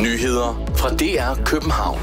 Nyheder fra DR København.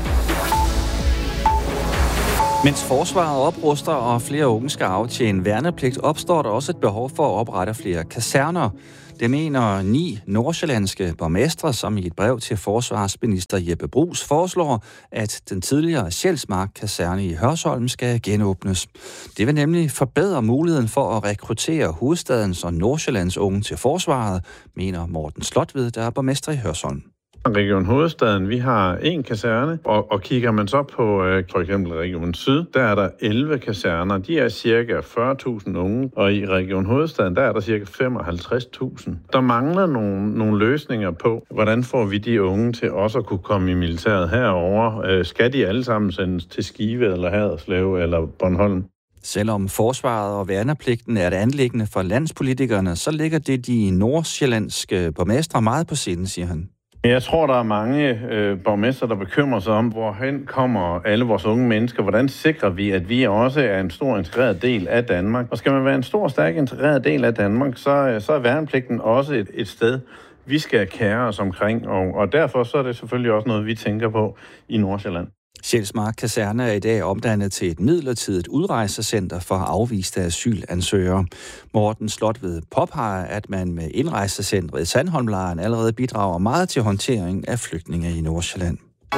Mens forsvaret opruster og flere unge skal aftjene værnepligt, opstår der også et behov for at oprette flere kaserner. Det mener 9 nordsjællandske borgmestre, som i et brev til forsvarsminister Jeppe Bruus foreslår, at den tidligere Sjælsmark kaserne i Hørsholm skal genåbnes. Det vil nemlig forbedre muligheden for at rekruttere hovedstadens og Nordsjællands unge til forsvaret, mener Morten Slotved, der er borgmester i Hørsholm. Region Hovedstaden, vi har 1 kaserne, og kigger man så på for eksempel Region Syd, der er der 11 kaserner. De er cirka 40.000 unge, og i Region Hovedstaden, der er der cirka 55.000. Der mangler nogle løsninger på, hvordan får vi de unge til også at kunne komme i militæret herover. Skal de alle sammen sendes til Skive eller Haderslev eller Bornholm? Selvom forsvaret og værnepligten er et anliggende for landspolitikerne, så ligger det de nordsjællandske borgmestre meget på sinde, siger han. Jeg tror, der er mange borgmestre, der bekymrer sig om, hvorhen kommer alle vores unge mennesker. Hvordan sikrer vi, at vi også er en stor integreret del af Danmark? Og skal man være en stor, stærk integreret del af Danmark, så er værnepligten også et sted, vi skal kære os omkring. Og derfor så er det selvfølgelig også noget, vi tænker på i Nordsjælland. Sjælsmark Kaserne er i dag omdannet til et midlertidigt udrejsecenter for afviste asylansøgere. Morten Slotved påpeger, at man med indrejsecentret i Sandholmlejren allerede bidrager meget til håndtering af flygtninge i Nordsjælland.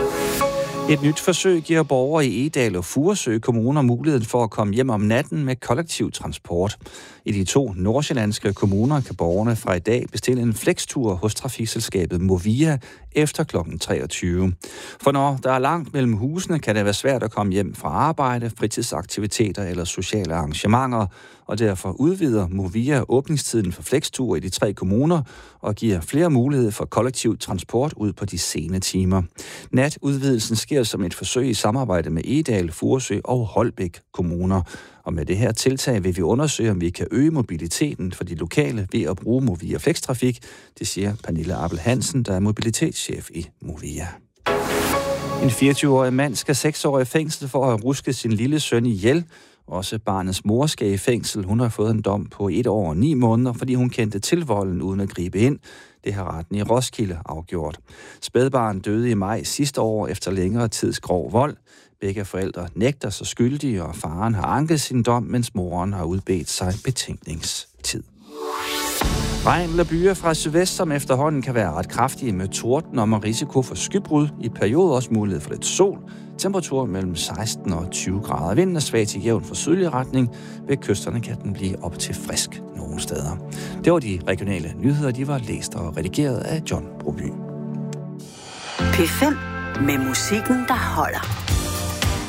Et nyt forsøg giver borgere i Egedal og Furesø kommuner muligheden for at komme hjem om natten med kollektiv transport. I de 2 nordsjællandske kommuner kan borgerne fra i dag bestille en flextur hos trafikselskabet Movia efter kl. 23. For når der er langt mellem husene, kan det være svært at komme hjem fra arbejde, fritidsaktiviteter eller sociale arrangementer, og derfor udvider Movia åbningstiden for flexture i de 3 kommuner og giver flere muligheder for kollektiv transport ud på de sene timer. Natudvidelsen sker som et forsøg i samarbejde med Egedal, Furesø og Holbæk kommuner. Og med det her tiltag vil vi undersøge, om vi kan øge mobiliteten for de lokale ved at bruge Movia Flextrafik. Det siger Pernille Abel Hansen, der er mobilitetschef i Movia. En 24-årig mand skal 6 år i fængsel for at have rusket sin lille søn ihjel. Også barnets mor skal i fængsel. Hun har fået en dom på 1 år og 9 måneder, fordi hun kendte til volden uden at gribe ind. Det har retten i Roskilde afgjort. Spædbarn døde i maj sidste år efter længere tids grov vold. Begge forældre nægter sig skyldige, og faren har anket sin dom, mens moren har udbedt sig betænkningstid. Regn eller byer fra sydvest, som efterhånden kan være ret kraftige med torden og med risiko for skybrud. I perioder også mulighed for lidt sol. Temperatur mellem 16 og 20 grader. Vinden er svag til jævn for sydlig retning. Ved kysterne kan den blive op til frisk nogle steder. Det var de regionale nyheder. De var læst og redigeret af John Broby. P5 med musikken, der holder.